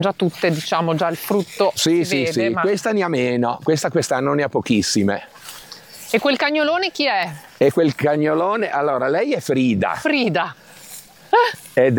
Già tutte, diciamo, già il frutto Sì, si sì, vede, sì, ma... questa ne ha meno, questa quest'anno ne ha pochissime. E quel cagnolone chi è? E quel cagnolone, allora lei è Frida Frida. ed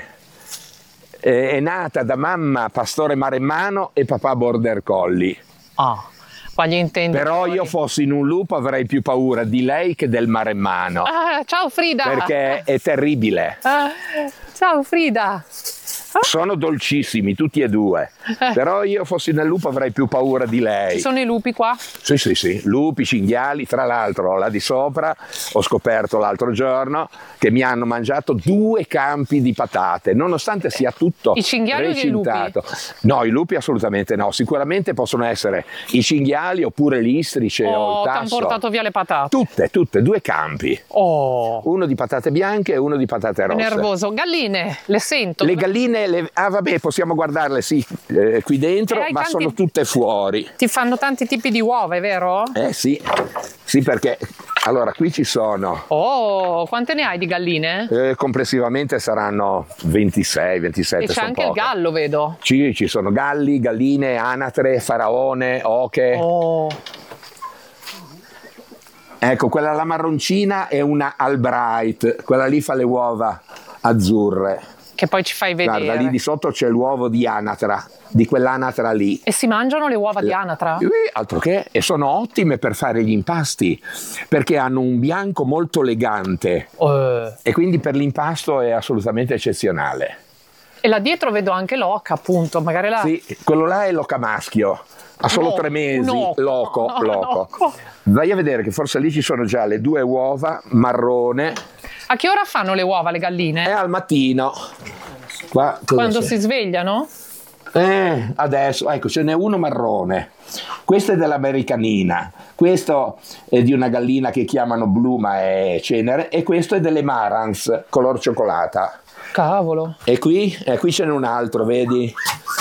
è nata da mamma pastore maremmano e papà border collie. Ah, qua gli intenditori. Però io fossi in un lupo avrei più paura di lei che del maremmano, Ciao Frida! perché è terribile. Ciao Frida! Sono dolcissimi tutti e due, però io fossi nel lupo avrei più paura di lei. Ci sono i lupi qua? Sì, sì, sì, lupi, cinghiali, tra l'altro là di sopra ho scoperto l'altro giorno che mi hanno mangiato 2 campi di patate, nonostante sia tutto I cinghiali recintato. o i lupi? No, i lupi assolutamente no, sicuramente possono essere i cinghiali oppure l'istrice o il Oh, ti hanno tasso. portato via le patate. Tutte, 2 campi, Oh, uno di patate bianche e uno di patate rosse. nervoso. Galline, le sento. Le galline, vabbè, possiamo guardarle sì, qui dentro, hai ma tanti- sono tutte fuori. Ti fanno tanti tipi di uova, è vero? Sì, sì, perché allora qui ci sono, Oh, quante ne hai di galline? complessivamente saranno 26, 27, E c'è sono anche il poche. gallo, vedo. Ci sono galli, galline, anatre, faraone, oche. Oh, Ecco, quella la marroncina è una Albright, quella lì fa le uova azzurre. che poi ci fai vedere. Guarda, lì di sotto c'è l'uovo di anatra, di quell'anatra lì. E si mangiano le uova di anatra? Altro che, e sono ottime per fare gli impasti, perché hanno un bianco molto elegante e quindi per l'impasto è assolutamente eccezionale. E là dietro vedo anche l'oca, appunto, magari la... Sì, quello là è l'oca maschio, ha solo No, 3 mesi, no, loco, no, loco. no. Vai a vedere che forse lì ci sono già le 2 uova marrone, A che ora fanno le uova le galline? è al mattino. Qua, cosa Quando c'è? si svegliano? Adesso, ecco, ce n'è uno marrone. Questo è dell'americanina, questo è di una gallina che chiamano blu ma è cenere, e questo è delle Marans, color cioccolata. Cavolo. E qui ce n'è un altro, vedi?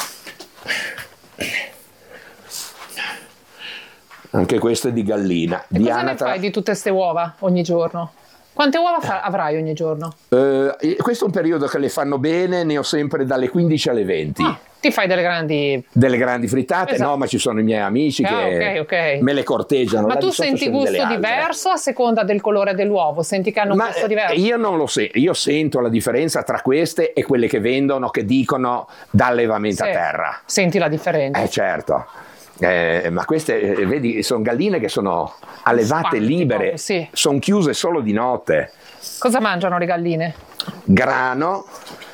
Anche questo è di gallina. E di cosa ne anatra. fai di tutte queste uova ogni giorno? Quante uova avrai ogni giorno? Questo è un periodo che le fanno bene, ne ho sempre dalle 15 alle 20. Ti fai delle grandi... Delle grandi frittate, Esatto. no, ma ci sono i miei amici che ok. me le corteggiano. Ma Là tu di sotto senti ce n'è delle gusto altre. diverso a seconda del colore dell'uovo? Senti che hanno un Ma gusto diverso? io non lo so, io sento la differenza tra queste e quelle che vendono, che dicono da allevamento a Sì. terra. Senti la differenza? Certo. Ma queste, vedi, sono galline che sono allevate Spanti, libere, proprio, sì. sono chiuse solo di notte. Cosa mangiano le galline? Grano,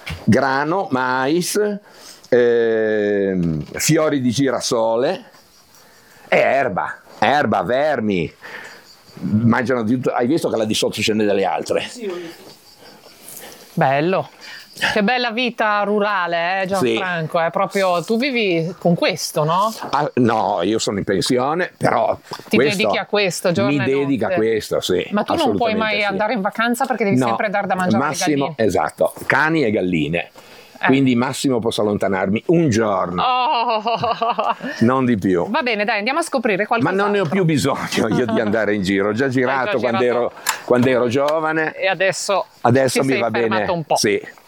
mais, fiori di girasole e erba, vermi. Mangiano di tutto. Hai visto che là di sotto ce n'è delle altre? Bello. Che bella vita rurale, Gianfranco, è proprio, tu vivi con questo, no? No, io sono in pensione, però Ti dedichi a questo giorno mi e dedico a notte. questo, sì. Ma tu non puoi assolutamente mai sì. andare in vacanza perché devi No, sempre dar da mangiare alle massimo, galline. esatto, cani e galline. Quindi massimo posso allontanarmi un giorno, Oh. non di più. Va bene, dai, andiamo a scoprire Ma qualcosa. non ne ho più bisogno io di andare in giro, ho già girato, Hai già girato. quando ero giovane, E adesso adesso ti mi sei va fermato bene. un po'. Sì.